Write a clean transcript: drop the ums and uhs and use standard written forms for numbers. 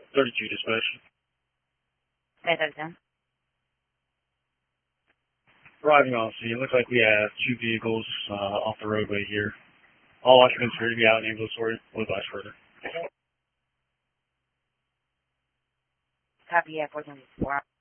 32 dispatch. Okay, that's done. Arriving on scene, it looks like we have two vehicles off the roadway here. All occupants are to be out in ambulatory. We'll advise further. Copy, yeah, 1454.